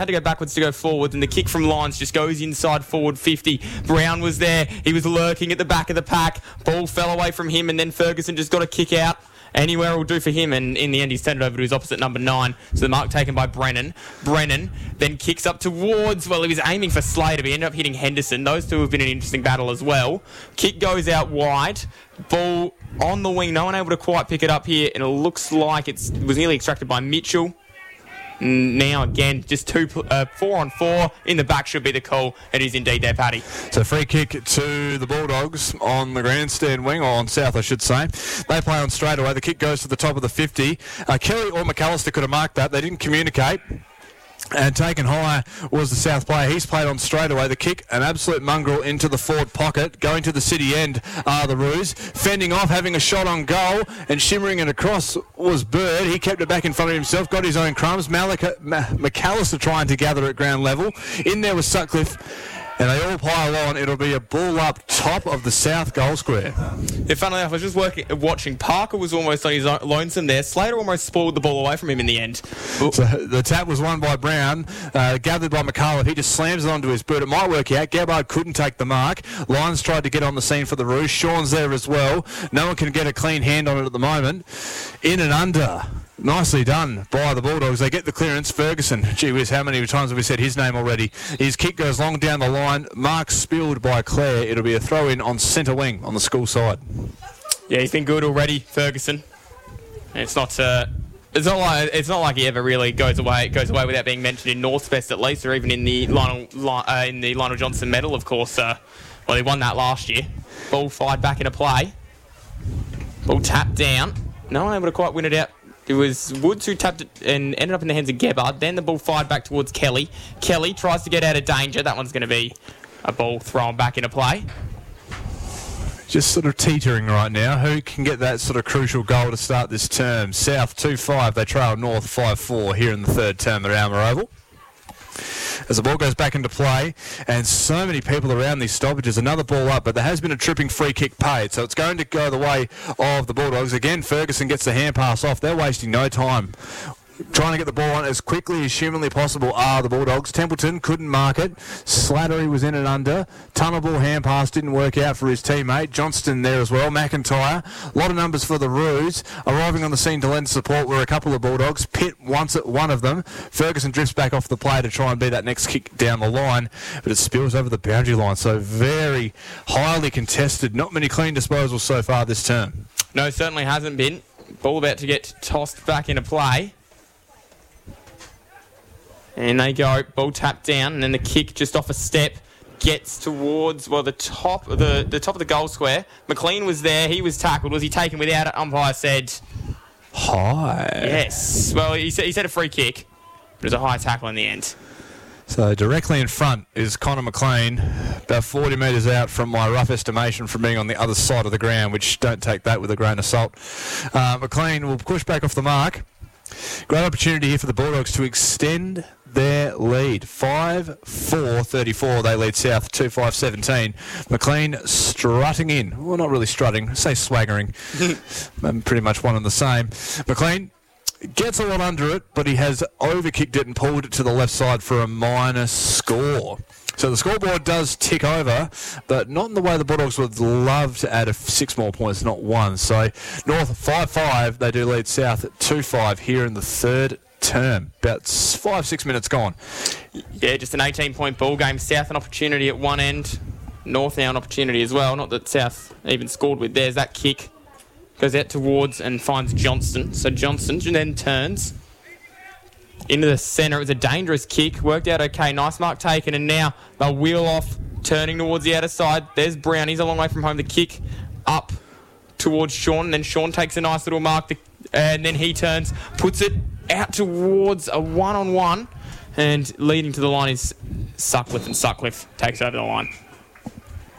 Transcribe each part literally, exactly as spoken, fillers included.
had to go backwards to go forwards, and the kick from Lyons just goes inside forward fifty. Brown was there. He was lurking at the back of the pack. Ball fell away from him, and then Ferguson just got a kick out. Anywhere will do for him, and in the end he's turned it over to his opposite number nine. So the mark taken by Brennan. Brennan then kicks up towards, well, he was aiming for Slater, but he ended up hitting Henderson. Those two have been an interesting battle as well. Kick goes out wide. Ball on the wing. No one able to quite pick it up here, and it looks like it's, it was nearly extracted by Mitchell. Now, again, just two, uh, four on four. In the back should be the call. It is indeed there, Paddy. So free kick to the Bulldogs on the grandstand wing, or on south, I should say. They play on straight away. The kick goes to the top of the fifty. Uh, Kelly or McAllister could have marked that. They didn't communicate. And taken high was the South player. He's played on straight away. The kick, an absolute mongrel into the forward pocket. Going to the city end are the Roos. Fending off, having a shot on goal, and shimmering it across was Bird. He kept it back in front of himself, got his own crumbs. Malika, Ma- McAllister trying to gather at ground level. In there was Sutcliffe. And they all pile on. It'll be a ball up top of the south goal square. Yeah, funnily enough, I was just working, watching. Parker was almost on his own, lonesome there. Slater almost spoiled the ball away from him in the end. So the tap was won by Brown, uh, gathered by McCullough. He just slams it onto his boot. It might work out. Gabbard couldn't take the mark. Lyons tried to get on the scene for the Roos. Sean's there as well. No one can get a clean hand on it at the moment. In and under. Nicely done by the Bulldogs. They get the clearance. Ferguson. Gee whiz, how many times have we said his name already? His kick goes long down the line. Mark spilled by Clare. It'll be a throw-in on centre wing on the school side. Yeah, he's been good already, Ferguson. It's not... Uh, It's not like it's not like he ever really goes away goes away without being mentioned in North's Best at least, or even in the Lionel uh, in the Lionel Johnson Medal, of course. Uh, well, he won that last year. Ball fired back into play. Ball tapped down. No one able to quite win it out. It was Woods who tapped it and ended up in the hands of Gabbard. Then the ball fired back towards Kelly. Kelly tries to get out of danger. That one's going to be a ball thrown back into play. Just sort of teetering right now. Who can get that sort of crucial goal to start this term? South two five. They trail North five four here in the third term at Alma Oval. As the ball goes back into play, and so many people around these stoppages. Another ball up, but there has been a tripping free kick paid, so it's going to go the way of the Bulldogs. Again, Ferguson gets the hand pass off. They're wasting no time. Trying to get the ball on as quickly as humanly possible are the Bulldogs. Templeton couldn't mark it. Slattery was in and under. Tunnelball hand pass didn't work out for his teammate. Johnston there as well. McIntyre. A lot of numbers for the Roos. Arriving on the scene to lend support were a couple of Bulldogs. Pitt once at one of them. Ferguson drifts back off the play to try and be that next kick down the line, but it spills over the boundary line. So very highly contested. Not many clean disposals so far this term. No, certainly hasn't been. Ball about to get tossed back into play. And they go, ball tapped down, and then the kick just off a step gets towards, well, the top of the, the top of the goal square. McLean was there. He was tackled. Was he taken without it? Umpire said... High. Yes. Well, he said, he said a free kick, but it was a high tackle in the end. So directly in front is Connor McLean, about forty metres out from my rough estimation from being on the other side of the ground, which don't take that with a grain of salt. Uh, McLean will push back off the mark. Great opportunity here for the Bulldogs to extend their lead. five four thirty-four, they lead South two five seventeen. McLean strutting in. Well, not really strutting, say swaggering. Pretty much one and the same. McLean gets a lot under it, but he has overkicked it and pulled it to the left side for a minus score. So the scoreboard does tick over, but not in the way the Bulldogs would love to add a six more points, not one. So North five five, they do lead South at two five here in the third term. About five, six minutes gone. Yeah, just an eighteen-point ball game. South an opportunity at one end. North now an opportunity as well. Not that South even scored with theirs. That kick goes out towards and finds Johnston. So Johnston then turns into the centre. It was a dangerous kick. Worked out okay. Nice mark taken. And now they'll wheel off, turning towards the outer side. There's Brown. He's a long way from home. The kick up towards Sean. And then Sean takes a nice little mark. And then he turns, puts it out towards a one-on-one. And leading to the line is Sutcliffe. And Sutcliffe takes over the line.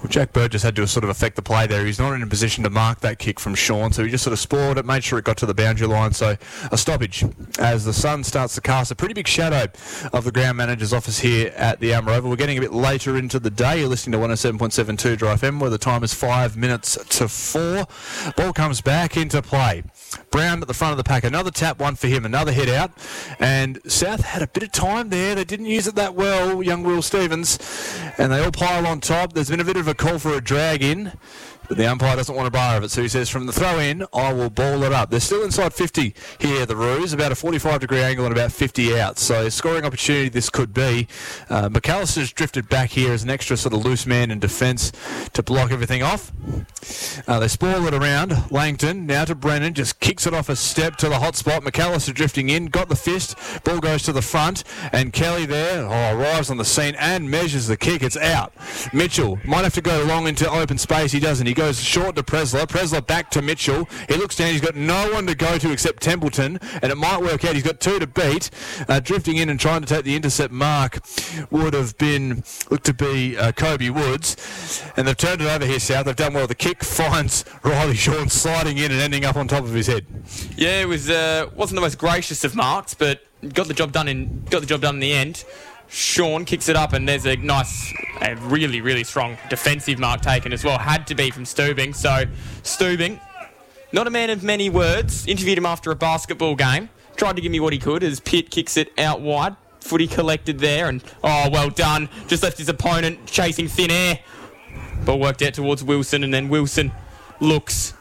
Well, Jack Burgess had to sort of affect the play there. He's not in a position to mark that kick from Sean, so he just sort of spoiled it, made sure it got to the boundary line. So a stoppage as the sun starts to cast a pretty big shadow of the ground manager's office here at the Alma Oval. We're getting a bit later into the day. You're listening to one oh seven point seven two Dry F M, where the time is five minutes to four. Ball comes back into play. Brown at the front of the pack. Another tap, one for him. Another hit out. And South had a bit of time there. They didn't use it that well, young Will Stevens. And they all pile on top. There's been a bit of a call for a drag in, but the umpire doesn't want a bar of it, so he says from the throw in, I will ball it up. They're still inside fifty here, the Roos, about a forty-five degree angle and about fifty out, so a scoring opportunity this could be. Uh, McAllister's drifted back here as an extra sort of loose man in defence to block everything off. Uh, they spoil it around. Langton now to Brennan, just kicks it off a step to the hot spot. McAllister drifting in, got the fist, ball goes to the front, and Kelly there oh, arrives on the scene and measures the kick. It's out. Mitchell might have to go long into open space. He doesn't. He goes short to Presler. Presler back to Mitchell. He looks down. He's got no one to go to except Templeton, and it might work out. He's got two to beat. Uh, drifting in and trying to take the intercept mark would have been, looked to be uh, Kobe Woods, and they've turned it over here, South. They've done well. The kick finds Riley Shawn sliding in and ending up on top of his head. Yeah, it was uh, wasn't the most gracious of marks, but got the job done in got the job done in the end. Sean kicks it up, and there's a nice, a really, really strong defensive mark taken as well. Had to be from Stubing. So, Stubing, not a man of many words, interviewed him after a basketball game. Tried to give me what he could as Pitt kicks it out wide. Footy collected there, and oh, well done. Just left his opponent chasing thin air. Ball worked out towards Wilson, and then Wilson looks,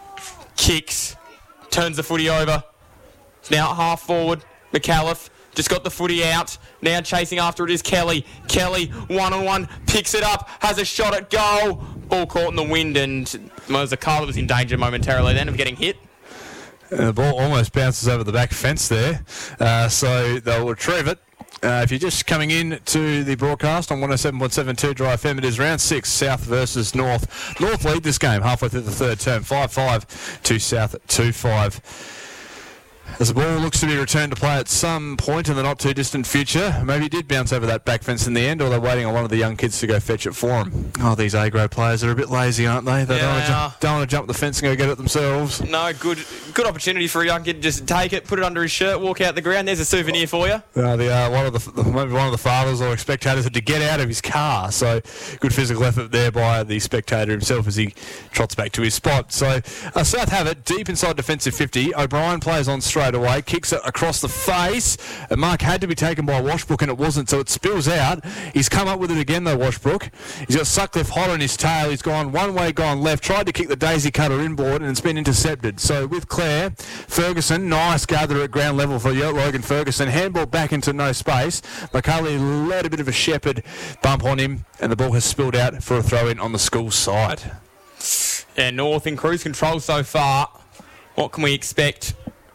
kicks, turns the footy over. It's now at half forward. McAuliffe just got the footy out. Now chasing after it is Kelly. Kelly, one-on-one, picks it up, has a shot at goal. Ball caught in the wind, and Mozakala was in danger momentarily then of getting hit. And the ball almost bounces over the back fence there. Uh, so they'll retrieve it. Uh, if you're just coming in to the broadcast on one oh seven point seven two Dry F M, it is round six, South versus North. North lead this game halfway through the third term, five five to South two five. As the ball looks to be returned to play at some point in the not-too-distant future. Maybe it did bounce over that back fence in the end, or they're waiting on one of the young kids to go fetch it for them. Oh, these A-grade players are a bit lazy, aren't they? They yeah, don't, want they to jump, don't want to jump the fence and go get it themselves. No, good good opportunity for a young kid to just take it, put it under his shirt, walk out the ground. There's a souvenir for you. Uh, the, uh, one of the maybe one of the fathers or spectators had to get out of his car, so good physical effort there by the spectator himself as he trots back to his spot. So uh, South have it deep inside defensive fifty. O'Brien plays on straight away, kicks it across the face. A mark had to be taken by Washbrook, and it wasn't, so it spills out. He's come up with it again though, Washbrook. He's got Sutcliffe hot on his tail. He's gone one way, gone left, tried to kick the daisy cutter inboard, and it's been intercepted. So with Clare, Ferguson, nice gather at ground level for Logan Ferguson. Handball back into no space. McCulley led a bit of a shepherd bump on him, and the ball has spilled out for a throw-in on the school side. Yeah, North in cruise control so far. What can we expect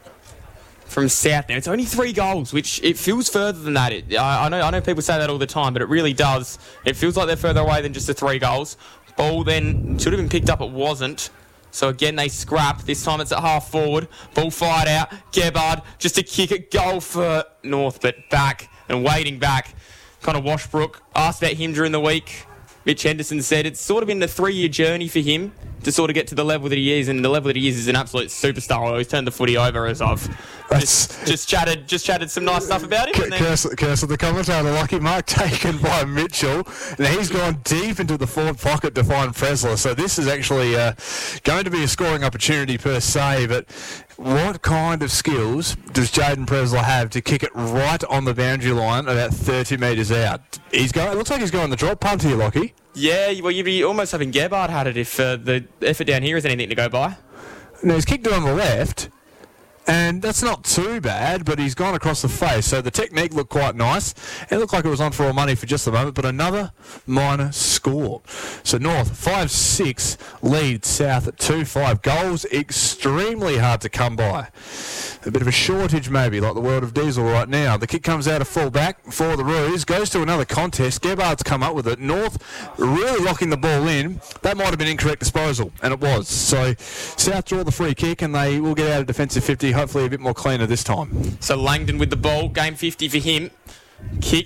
from South now? It's only three goals, which it feels further than that. It, I, I know I know people say that all the time, but it really does. It feels like they're further away than just the three goals. Ball then should have been picked up, it wasn't. So again, they scrapped. This time it's at half forward. Ball fired out. Gebhard just to kick it. Goal for North, but back and waiting back. Connor Washbrook asked about him during the week. Mitch Henderson said it's sort of been a three-year journey for him to sort of get to the level that he is, and the level that he is is an absolute superstar. He's turned the footy over, as I've just, just chatted just chatted some nice stuff about him. C- curse, curse of the commentator, lucky mark taken by Mitchell. Now he's gone deep into the forward pocket to find Presler, so this is actually uh, going to be a scoring opportunity per se, but what kind of skills does Jaden Presler have to kick it right on the boundary line about thirty metres out? He's going. It looks like he's going the drop punt here, Lockie. Yeah, well, you'd be almost hoping Gebhard had it if uh, the effort down here is anything to go by. Now, he's kicked it on the left, and that's not too bad, but he's gone across the face, so the technique looked quite nice. It looked like it was on for all money for just a moment, but another minor score. So North, five six, lead South at two five. Goals extremely hard to come by. A bit of a shortage maybe, like the world of diesel right now. The kick comes out of full back for the Roos, goes to another contest. Gebhard's come up with it. North really locking the ball in. That might have been incorrect disposal, and it was. So South draw the free kick, and they will get out of defensive fifty, hopefully a bit more cleaner this time. So Langdon with the ball, game fifty for him. Kick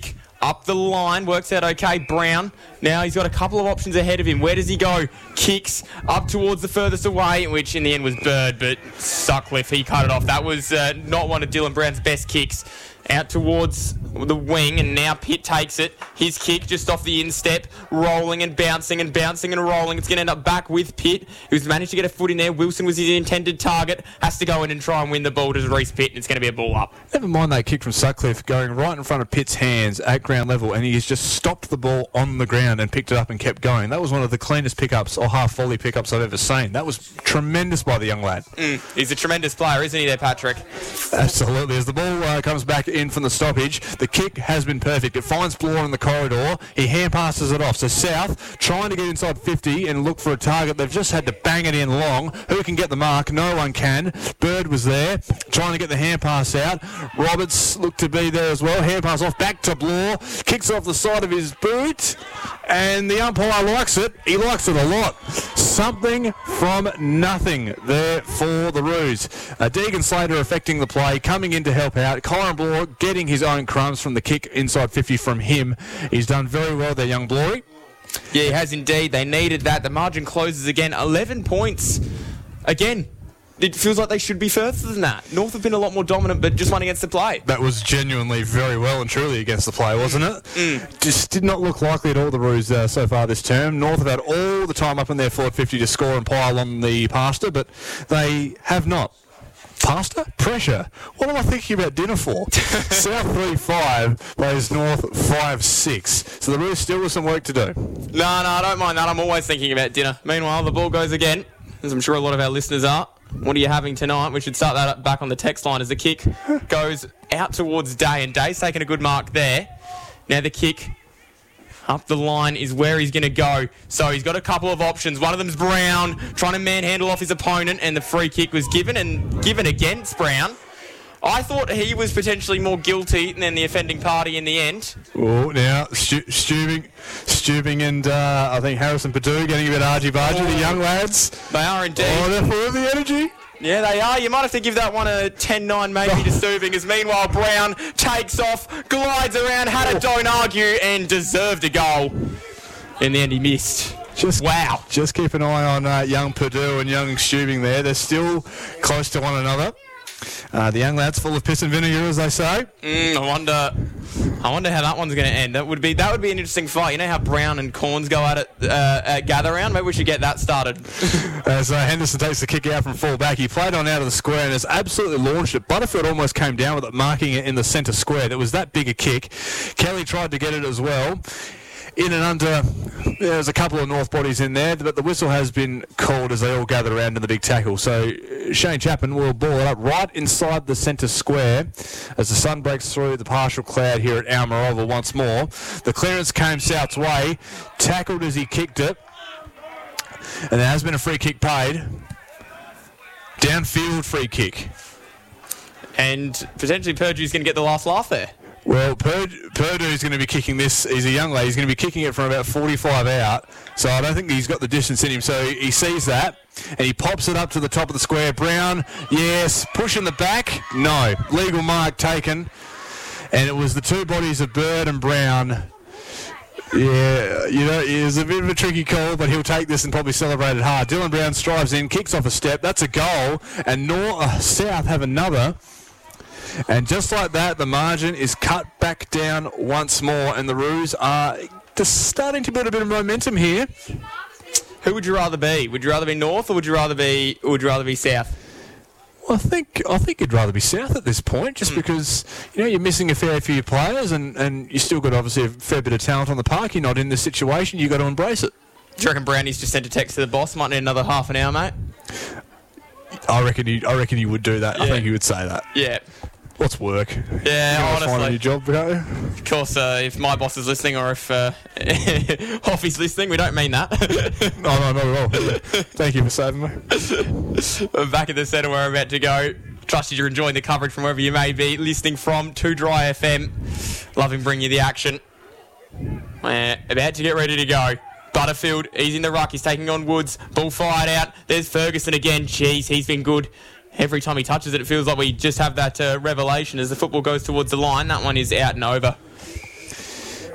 Up the line, works out okay. Brown, now he's got a couple of options ahead of him. Where does he go? Kicks up towards the furthest away, which in the end was Bird, but Sutcliffe, he cut it off. That was uh, not one of Dylan Brown's best kicks. Out towards the wing, and now Pitt takes it. His kick just off the instep, rolling and bouncing and bouncing and rolling. It's going to end up back with Pitt, who's managed to get a foot in there. Wilson was his intended target. Has to go in and try and win the ball to Reece Pitt, and it's going to be a ball up. Never mind that kick from Sutcliffe going right in front of Pitt's hands at ground level, and he's just stopped the ball on the ground and picked it up and kept going. That was one of the cleanest pickups or half volley pickups I've ever seen. That was tremendous by the young lad. Mm, he's a tremendous player, isn't he there, Patrick? Absolutely. As the ball uh, comes back in from the stoppage, the kick has been perfect. It finds Bloor in the corridor. He hand passes it off. So South trying to get inside fifty and look for a target. They've just had to bang it in long. Who can get the mark? No one can. Bird was there trying to get the hand pass out. Roberts looked to be there as well. Hand pass off back to Bloor. Kicks off the side of his boot. And the umpire likes it. He likes it a lot. Something from nothing there for the Roos. Uh, Deegan Slater affecting the play, coming in to help out. Kyron Bloor getting his own crumbs from the kick inside fifty from him. He's done very well there, young Bloory. Yeah, he has indeed. They needed that. The margin closes again. eleven points. Again, it feels like they should be further than that. North have been a lot more dominant, but just won against the play. That was genuinely very well and truly against the play, wasn't it? Mm. Just did not look likely at all, the Roos, uh, so far this term. North have had all the time up in their forward fifty to score and pile on the pasta, but they have not. Pasta? Pressure. What am I thinking about dinner for? South three five plays North five six. So the Roos still with some work to do. No, no, I don't mind that. I'm always thinking about dinner. Meanwhile, the ball goes again, as I'm sure a lot of our listeners are. What are you having tonight? We should start that up back on the text line as the kick goes out towards Day, and Day's taking a good mark there. Now the kick up the line is where he's going to go. So he's got a couple of options. One of them's Brown, trying to manhandle off his opponent, and the free kick was given and given against Brown. I thought he was potentially more guilty than the offending party in the end. Oh, now Stu- Stubing, Stubing and uh, I think Harrison Padu getting a bit argy-bargy, Oh. the young lads. They are indeed. Oh, they're full of the energy. Yeah, they are. You might have to give that one a ten nine maybe to Stubing, as meanwhile Brown takes off, glides around, had a don't argue, and deserved a goal. In the end, he missed. Just, wow. Just keep an eye on uh, young Purdue and young Stubing there. They're still close to one another. Uh, the young lads full of piss and vinegar, as they say. Mm, I wonder I wonder how that one's going to end. That would be that would be an interesting fight. You know how Brown and Corns go at it uh, at gather round? Maybe we should get that started. As uh, Henderson takes the kick out from full back, he played on out of the square and has absolutely launched it. Butterfield almost came down with it, marking it in the centre square. That was that big a kick. Kelly tried to get it as well. In and under, there's a couple of North bodies in there, but the whistle has been called as they all gather around in the big tackle. So Shane Chapman will ball it up right inside the centre square as the sun breaks through the partial cloud here at Alma Oval once more. The clearance came South's way, tackled as he kicked it, and there has been a free kick paid. Downfield free kick. And potentially Purdue's going to get the last laugh there. Well, Perd- Purdue's going to be kicking this. He's a young lad. He's going to be kicking it from about forty-five out. So I don't think he's got the distance in him. So he sees that, and he pops it up to the top of the square. Brown, yes. Push in the back, no. Legal mark taken. And it was the two bodies of Bird and Brown. Yeah, you know, it was a bit of a tricky call, but he'll take this and probably celebrate it hard. Dylan Brown strives in, kicks off a step. That's a goal. And North, uh, South have another. And just like that, the margin is cut back down once more, and the Roos are just starting to build a bit of momentum here. Who would you rather be? Would you rather be North, or would you rather be? Or would you rather be South? Well, I think I think you'd rather be South at this point, just mm. because you know you're missing a fair few players, and and you still got obviously a fair bit of talent on the park. You're not in this situation. You got to embrace it. Do you reckon Brownie's just sent a text to the boss? Might need another half an hour, mate. I reckon you. I reckon you would do that. Yeah. I think you would say that. Yeah. What's work? Yeah, you honestly. Find a new job, bro. Of course, uh, if my boss is listening, or if uh, Hoffy's listening, we don't mean that. no, no, not at all. Thank you for saving me. We're back at the centre where we're about to go. Trust you're enjoying the coverage from wherever you may be listening from. Two Dry F M. Loving bringing you the action. We're about to get ready to go. Butterfield, he's in the ruck. He's taking on Woods. Ball fired out. There's Ferguson again. Jeez, he's been good. Every time he touches it, it feels like we just have that uh, revelation as the football goes towards the line. That one is out and over.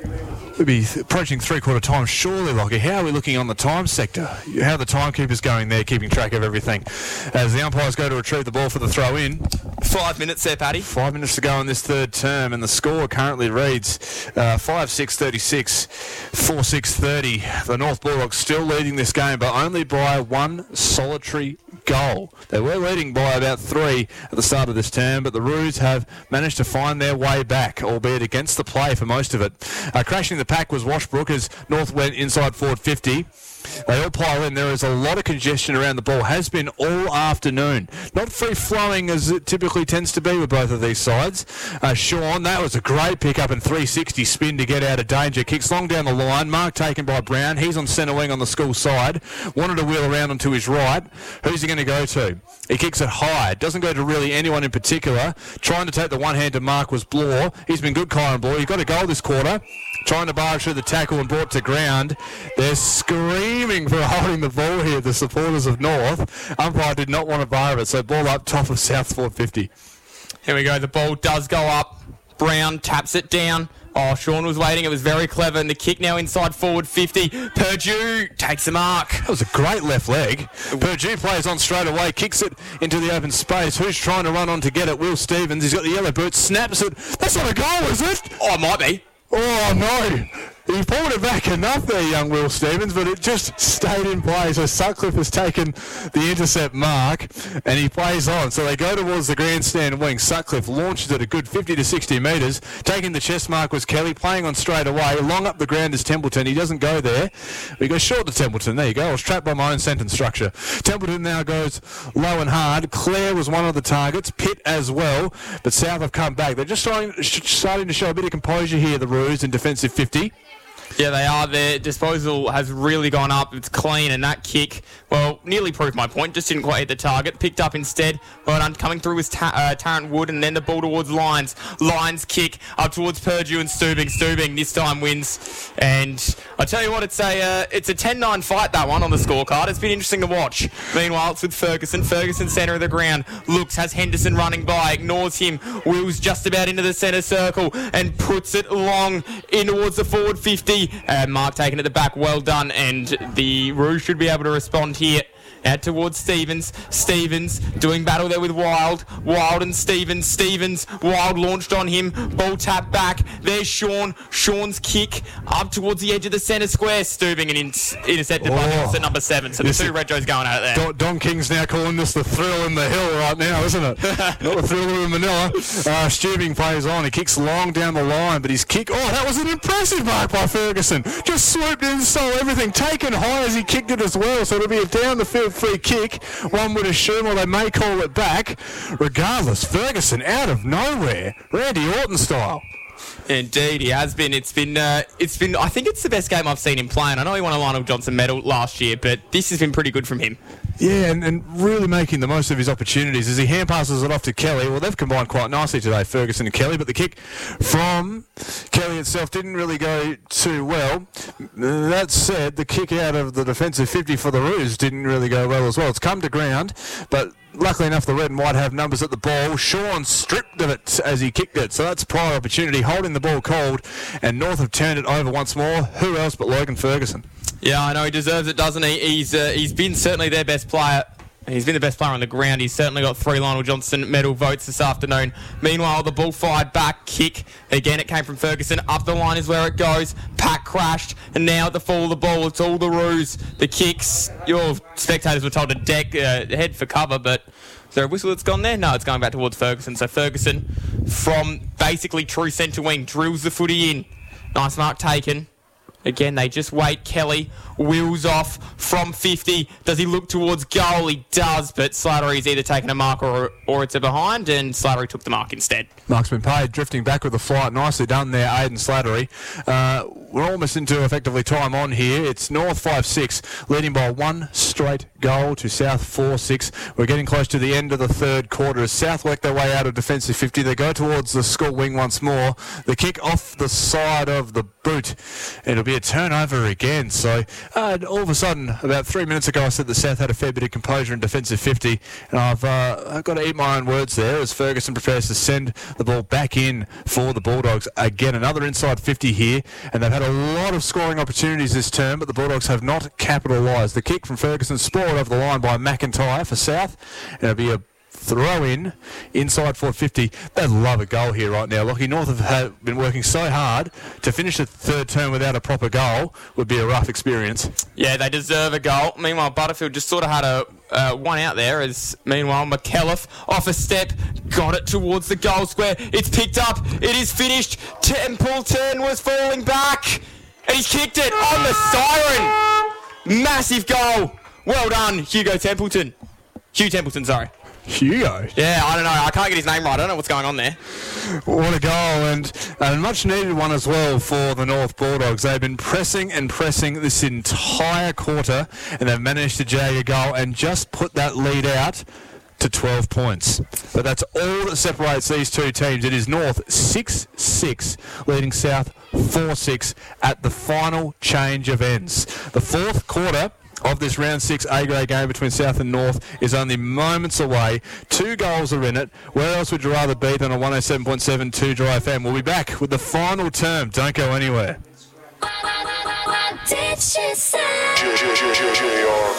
We'll be approaching three-quarter time, surely, Lockie. How are we looking on the time sector? How are the timekeepers going there, keeping track of everything? As the umpires go to retrieve the ball for the throw-in. Five minutes there, Paddy. Five minutes to go in this third term, and the score currently reads uh, five six thirty-six, four six thirty. The North Bulldogs still leading this game, but only by one solitary goal. They were leading by about three at the start of this term, but the Roos have managed to find their way back, albeit against the play for most of it. Uh, crashing the pack was Washbrook as North went inside forward fifty. They all pile in. There is a lot of congestion around the ball. Has been all afternoon. Not free-flowing as it typically tends to be with both of these sides. Uh, Sean, that was a great pick-up and three sixty spin to get out of danger. Kicks long down the line. Mark taken by Brown. He's on centre wing on the school side. Wanted to wheel around onto his right. Who's he going to go to? He kicks it high. Doesn't go to really anyone in particular. Trying to take the one-hand to Mark was Bloor. He's been good, Kyron Bloor. He got a goal this quarter. Trying to barge through the tackle and brought to ground. They're screaming for holding the ball here, the supporters of North. Umpire did not want to bar it, so ball up top of South forward fifty. Here we go. The ball does go up. Brown taps it down. Oh, Sean was waiting. It was very clever. And the kick now inside forward fifty. Purdue takes the mark. That was a great left leg. Purdue plays on straight away, kicks it into the open space. Who's trying to run on to get it? Will Stevens. He's got the yellow boots, snaps it. That's not a goal, is it? Oh, it might be. Oh, no. He pulled it back enough there, young Will Stevens, but it just stayed in play. So Sutcliffe has taken the intercept mark, and he plays on. So they go towards the grandstand wing. Sutcliffe launches it a good fifty to sixty metres. Taking the chest mark was Kelly, playing on straight away. Long up the ground is Templeton. He doesn't go there. We go short to Templeton. There you go. I was trapped by my own sentence structure. Templeton now goes low and hard. Clare was one of the targets. Pitt as well. But South have come back. They're just starting, starting to show a bit of composure here, the Roos, in defensive fifty. Yeah, they are. Their disposal has really gone up. It's clean, and that kick, well, nearly proved my point. Just didn't quite hit the target. Picked up instead. Well done. Coming through was Ta- uh, Tarrant Wood, and then the ball towards Lyons. Lyons kick up towards Purdue and Stubing. Stubing this time wins. And I tell you what, it's a uh, it's a ten nine fight, that one, on the scorecard. It's been interesting to watch. Meanwhile, it's with Ferguson. Ferguson, centre of the ground. Looks, has Henderson running by. Ignores him. Wheels just about into the centre circle and puts it long in towards the forward fifty. Uh, Mark taking it at the back, well done, and the Roos should be able to respond here. Out towards Stevens. Stevens doing battle there with Wild. Wild and Stevens. Stevens. Wild launched on him. Ball tap back. There's Sean. Sean's kick up towards the edge of the centre square. Stubing and in- intercepted oh. by Mills at number seven. So the two Retros going at it there. Don, Don King's now calling this the thrill in the hill right now, isn't it? Not the thrill in Manila. Uh, Stubing plays on. He kicks long down the line, but his kick... Oh, that was an impressive mark by Ferguson. Just swooped in, stole everything. Taken high as he kicked it as well. So it'll be a down the field free kick. One would assume, or they may call it back. Regardless, Ferguson out of nowhere. Randy Orton style. Indeed, he has been. It's been, uh, it's been. I think it's the best game I've seen him playing. I know he won a Lionel Johnson medal last year, but this has been pretty good from him. Yeah, and, and really making the most of his opportunities as he hand passes it off to Kelly. Well, they've combined quite nicely today, Ferguson and Kelly, but the kick from Kelly itself didn't really go too well. That said, the kick out of the defensive fifty for the Roos didn't really go well as well. It's come to ground, but luckily enough, the red and white have numbers at the ball. Sean stripped of it as he kicked it, so that's prior opportunity, holding the ball cold, and North have turned it over once more. Who else but Logan Ferguson? Yeah, I know he deserves it, doesn't he? He's uh, he's been certainly their best player. He's been the best player on the ground. He's certainly got three Lionel Johnson medal votes this afternoon. Meanwhile, the ball fired back kick. Again, it came from Ferguson. Up the line is where it goes. Pack crashed. And now at the fall of the ball, it's all the Roos. The kicks, your spectators were told to deck, uh, head for cover, but is there a whistle that's gone there? No, it's going back towards Ferguson. So Ferguson, from basically true centre wing, drills the footy in. Nice mark taken. Again, they just wait. Kelly wheels off from fifty. Does he look towards goal? He does, but Slattery's either taken a mark or or it's a behind, and Slattery took the mark instead. Mark's been paid, drifting back with the flight. Nicely done there, Aidan Slattery. Uh, we're almost into effectively time on here. It's North five six, leading by one straight goal to South four six. We're getting close to the end of the third quarter. As South work their way out of defensive fifty, they go towards the school wing once more. The kick off the side of the boot. It'll be a turnover again. So uh, all of a sudden, about three minutes ago, I said that South had a fair bit of composure in defensive fifty, and I've, uh, I've got to eat my own words there as Ferguson prepares to send the ball back in for the Bulldogs. Again, another inside fifty here, and they've had had a lot of scoring opportunities this term, but the Bulldogs have not capitalised. The kick from Ferguson spoiled over the line by McIntyre for South, and it'll be a throw in inside forward fifty. They'd love a goal here right now. Lockie North have had, been working so hard to finish the third term without a proper goal would be a rough experience. Yeah, they deserve a goal. Meanwhile, Butterfield just sort of had a uh, one out there as, meanwhile, McAuliffe off a step, got it towards the goal square. It's picked up. It is finished. Templeton was falling back, and he's kicked it on the siren. Massive goal. Well done, Hugo Templeton. Hugh Templeton, sorry. Hugo. Yeah, I don't know. I can't get his name right. I don't know what's going on there. What a goal, and a much needed one as well for the North Bulldogs. They've been pressing and pressing this entire quarter, and they've managed to jag a goal and just put that lead out to twelve points. But that's all that separates these two teams. It is North six six, leading South four six at the final change of ends. The fourth quarter of this round six A-grade game between South and North is only moments away. Two goals are in it. Where else would you rather be than a one oh seven point seven two Dry F M? We'll be back with the final term. Don't go anywhere. What did she say?